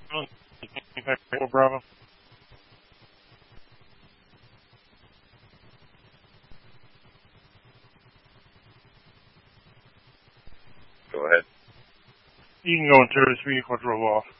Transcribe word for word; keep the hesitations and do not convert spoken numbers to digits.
Bravo. Go ahead. You can go into this vehicle drove off.